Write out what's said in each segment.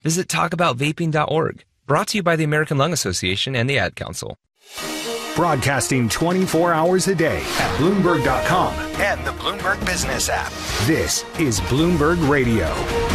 Visit talkaboutvaping.org. Brought to you by the American Lung Association and the Ad Council. Broadcasting 24 hours a day at Bloomberg.com and the Bloomberg Business app. This is Bloomberg Radio.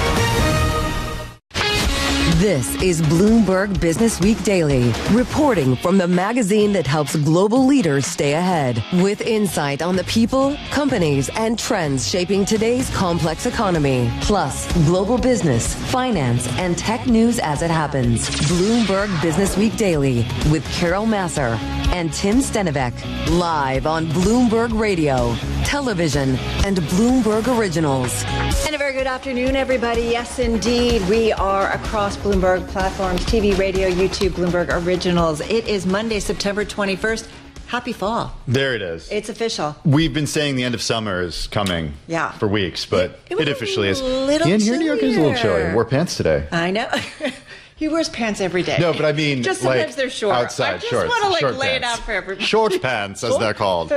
This is Bloomberg Business Week Daily, reporting from the magazine that helps global leaders stay ahead, with insight on the people, companies, and trends shaping today's complex economy, plus global business, finance, and tech news as it happens. Bloomberg Business Week Daily with Carol Massar and Tim Stenivek, live on Bloomberg Radio, television, and Bloomberg Originals. And a very good afternoon, everybody. Yes, indeed. We are across Bloomberg platforms, TV, radio, YouTube, Bloomberg Originals. It is Monday, September 21st. Happy fall. There it is. It's official. We've been saying the end of summer is coming for weeks, but it officially is. Little here in New York is a little chilly. I wore pants today. I know. He wears pants every day. No, but I mean, just sometimes they're short. Outside shorts. I just want to short lay pants. it out for everybody. Short pants, as they're called.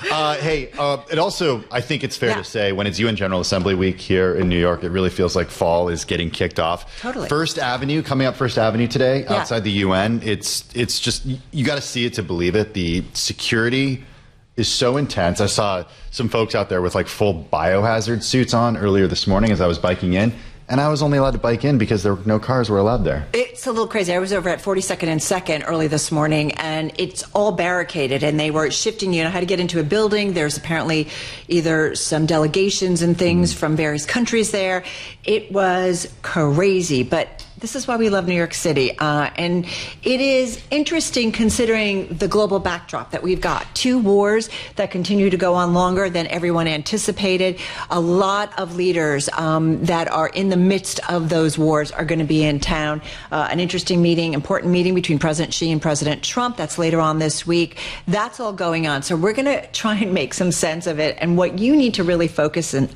It also, I think it's fair to say, when it's UN General Assembly week here in New York, it really feels like fall is getting kicked off. Totally. First Avenue, coming up First Avenue today, outside the UN. It's just, you got to see it to believe it. The security is so intense. I saw some folks out there with like full biohazard suits on earlier this morning as I was biking in. And I was only allowed to bike in because no cars were allowed there. It's a little crazy. I was over at 42nd and 2nd early this morning, and it's all barricaded, and they were shifting, how to get into a building. There's apparently either some delegations and things from various countries there. It was crazy, but this is why we love New York City. And it is interesting considering the global backdrop that we've got. 2 wars that continue to go on longer than everyone anticipated. A lot of leaders that are in the midst of those wars are going to be in town. An interesting meeting, important meeting between President Xi and President Trump. That's later on this week. That's all going on. So we're going to try and make some sense of it. And what you need to really focus on.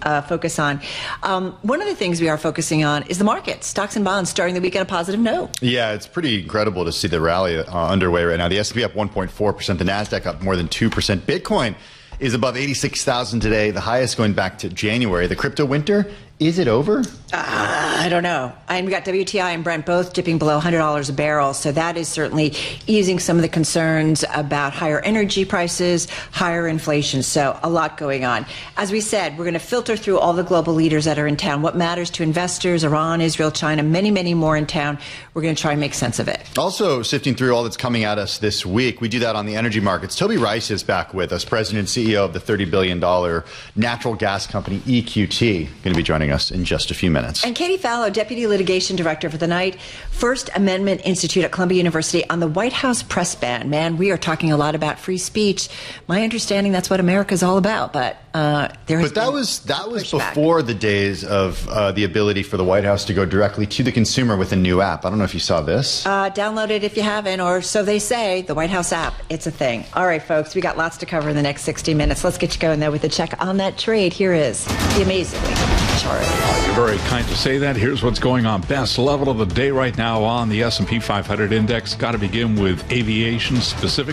One of the things we are focusing on is the market. Stocks and bonds starting the week on a positive note. Yeah, it's pretty incredible to see the rally underway right now. The S&P up 1.4%, the NASDAQ up more than 2%. Bitcoin is above 86,000 today, the highest going back to January. The crypto winter, is it over? I don't know. And we got WTI and Brent both dipping below $100 a barrel. So that is certainly easing some of the concerns about higher energy prices, higher inflation. So a lot going on. As we said, we're going to filter through all the global leaders that are in town. What matters to investors, Iran, Israel, China, many, many more in town. We're going to try and make sense of it. Also sifting through all that's coming at us this week. We do that on the energy markets. Toby Rice is back with us, president and CEO of the $30 billion natural gas company EQT. Going to be joining us in just a few minutes. And Katie Fallow, Deputy Litigation Director for the Knight First Amendment Institute at Columbia University on the White House press ban. Man, we are talking a lot about free speech. My understanding that's what America's all about, but there has that was before the days of the ability for the White House to go directly to the consumer with a new app. I don't know if you saw this. Download it if you haven't, or so they say, the White House app. It's a thing. All right, folks, we got lots to cover in the next 60 minutes. Let's get you going, though, with a check on that trade. Here is the amazingly chart. You're very kind to say that. Here's what's going on. Best level of the day right now on the S&P 500 index. Got to begin with aviation, specifically